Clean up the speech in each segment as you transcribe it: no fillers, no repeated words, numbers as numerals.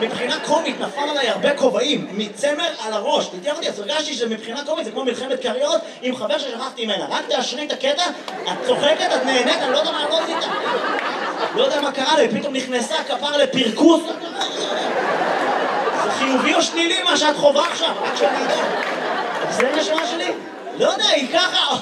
מבחינה קומית נפל עליי הרבה כובעים, מצמר על הראש. תתייח אותי, אז הרגשתי שמבחינה קומית זה כמו מלחמת קריירות עם חבר ששכחתי ממנה. רק תאשרי את הקטע, את צוחקת, את נהנית, אני לא יודע מה לא עשית. לא יודע מה קרה לי, פתאום נכנסה כפר לפרקוס. זה חיובי או שלילי מה שאת חובה עכשיו? רק שאני יודע. זה נשמה שלי? לא יודע, היא ככה.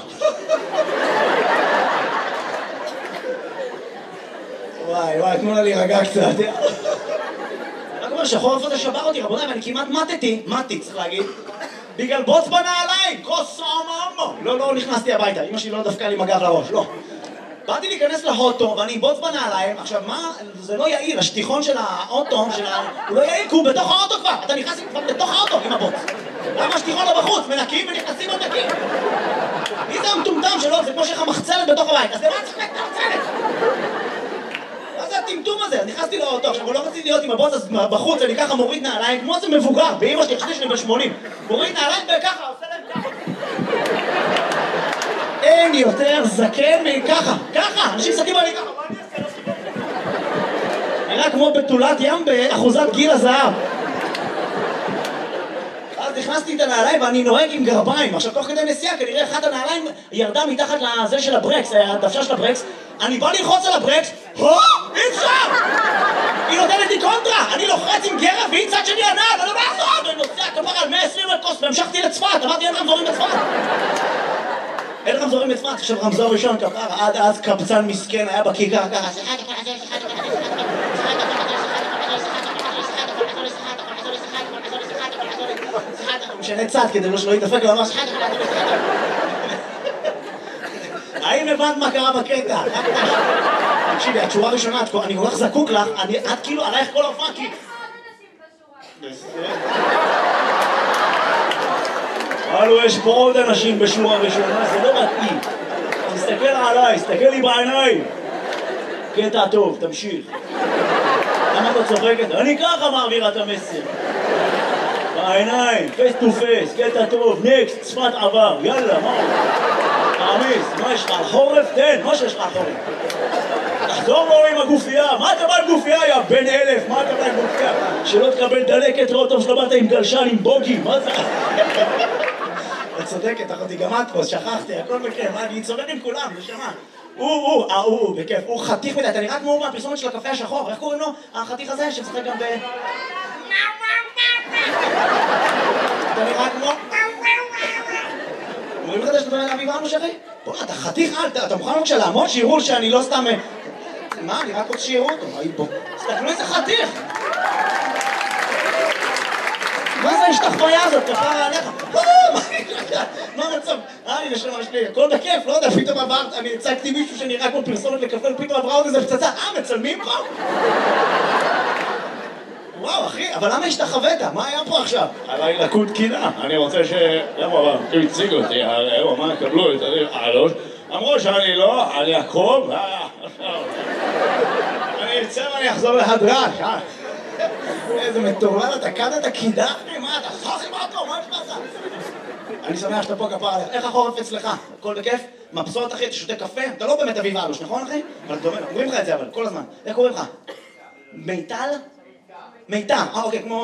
וואי, תנו לה להירגע קצת. רק אומר שהחורף הזה שבר אותי, רבותיי, ואני כמעט מתי, צריך להגיד, בגלל בוץ בנעליים, כוס אממו. לא נכנסתי הביתה, אמא שלי לא דפקה לי מגב לראש, לא. באתי להיכנס לאוטו, ואני בוץ בנעליים, עכשיו מה, זה לא יעיל, השטיחון של האוטו, הוא לא יעיל, כי הוא בתוך האוטו כבר, אתה נכנס כבר בתוך האוטו עם הבוץ. למה השטיחון לא בחוץ? מנקים ונכנסים עוד נקים. מי זה המטומטם שלו? זה כמו שיש לך מחצלת בתוך הבית, אז למה צריך את המחצלת? מה זה הטמטום הזה? אז נכנסתי לאוטו, עכשיו הוא לא רציתי להיות עם הבוץ, אז בחוץ אני ככה מוריד נעליים, כמו איזה מבוגר, באמא שלי, חשבתי שאני בן 80. מוריד נעליים וככה, עושה להם ככה. אין יותר זקן מככה, ככה, אנשים מסתכלים עלי ככה, מה אני אעשה? נראה כמו בתולת ים באחוזת גיל הזהב. אז נכנסתי את הנעליים ואני נוהג עם גרביים. עכשיו תוך כדי נסיעה כנראה אחת הנעליים ירדה מתחת לזה של הברקס, הדוושה של הברקס. אני בא ללחוץ על הברקס, אי אפשר! היא נותנת לי קונטרה, אני לוחץ עם גרב והיא צד שני הנעל, אני לא מעזור! אני נוסע כפר על 120 לקוס והמשכתי לצפת, אמרתי אין רמזורים בצפת. אין רמזורים בצפת, עכשיו רמזור ראשון כפר, עד אז קבצן מסכן היה בכיכר ככה. משנה צד כדי שלא יתדפק ממש. האם הבנת מה קרה בקטע? תקשיבי, התשורה הראשונה, אני כל כך זקוק לך, את כאילו עלייך כל ההופעה כי... הלו, יש פה עוד אנשים בשורה ראשונה, זה לא מתאים. תסתכל עליי, תסתכל לי בעיניים. קטע טוב, תמשיך. למה אתה צוחקת? אני ככה מעבירה את המסר. בעיניים, פייס טו פייס, קטע טוב, נקסט, צפת עבר, יאללה, מה? תעמיס, מה יש לך על חורף? תן, מה שיש לך על חורף? תחזור לו עם הגופייה, מה אתה בא עם גופייה, יא בן 1000, מה אתה בא עם גופייה? שלא תקבל דלקת, ראות טוב שלא באת עם גלשן, עם בוגי, מה זה? את צודקת, אחותי, גם את פה, שכחתי, הכל בכיף, אני צודק עם כולם, זה שמה. הוא, בכיף, הוא חתיך מדי, אתה נראה כמו מהפרסומת של הקפה השחור, איך קוראים לו? החתיך הזה שמשחק גם ב... אתה נראה כמו... אומרים לך שאתה בן אביב אנוש אחי? בוא, אתה חתיך אתה מוכן בבקשה לעמוד שיראו שאני לא סתם... מה? אני רק רוצה שיראו אותו, בוא. תסתכלו איזה חתיך! מה זה השתחוויה הזאת? כפרה עליך? מה המצב? אני נשמה שלי, הכל בכיף, לא יודע, פתאום עברת, אני הצגתי מישהו שנראה כמו פרסומת לקפה, פתאום עברה עוד איזה פצצה, מצלמים פה? וואו, אחי, אבל למה השתחווית? מה היה פה עכשיו? עליי לקוד קינה, אני רוצה ש... למה הוא הציג אותי, הוא אמר, קבלו את הלוש, אמרו שאני לא, אני אקרוב, אני אצא ואני אחזור להדרש, איזה מטורלל, אתה קדת קידה? מה אתה? חכי מה טוב, מה יש לך? אני שמח שאתה פה כפרה עליך. איך החורף אצלך? הכל בכיף? מבסוט אחי, אתה שותה קפה? אתה לא באמת אביב אלוש, נכון אחי? אבל אתה אומר, אומרים לך את זה אבל, כל הזמן. איך קוראים לך? מיטל? מיטל, אוקיי, כמו...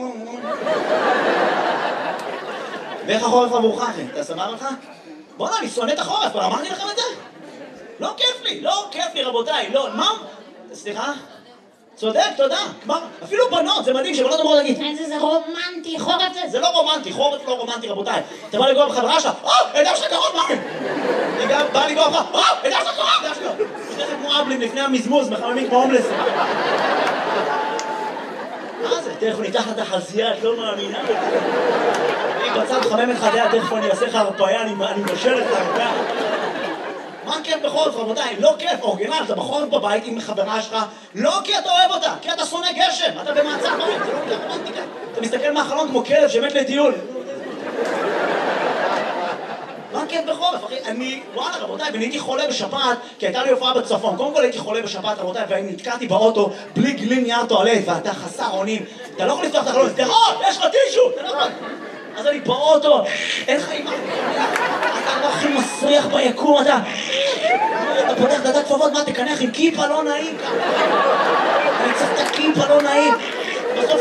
ואיך החורף עבורך אחי? אתה סבבה לך? בוא'נה, אני שונא את החורף, אבל אמרתי לכם את זה? לא כיף לי רבותיי, לא, מה? סליחה? צודק, תודה, כבר, אפילו בנות, זה מדהים שבנות אמרו להגיד איזה רומנטי, חורף זה, זה לא רומנטי, חורף לא רומנטי רבותיי. אתה בא לגוע בחברה שלך, עדה שלך קרוב, מה? אני גם בא לגוע לך, עדה שלך קרוב, עדה שלך. יש לכם כמו אבלים לפני המזמוז, מחממים כמו הומלס. מה זה? תכף ניתח את החזייה, את לא מאמינה. אני בצד חמם את חדיה, תכף אני אעשה לך הרפאיה, אני מבשל את הרפאיה. מה כיף בחורף, רבותיי? לא כיף, אורגינל, אתה בחורף בבית עם חברה שלך, לא כי אתה אוהב אותה, כי אתה שונא גשם, אתה במעצר בית, זה לא רומנטיקה. אתה מסתכל מהחלון כמו כלב שמת לטיול. מה כיף בחורף, אחי? וואלה, רבותיי, ואני הייתי חולה בשפעת, כי הייתה לי הופעה בצפון. קודם כל הייתי חולה בשפעת, רבותיי, ואני נתקעתי באוטו בלי גלין נייר טואלט, ואתה חסר אונים. אתה לא יכול לפתוח את החלון, יש לך טישו, אתה לא יכול. אז אני באוטו, אין לך אימא, אתה לא הכי מסריח ביקום, אתה פותח דעת כפפות, מה תקנח עם כיפה לא נעים? אני צריך את הכיפה לא נעים.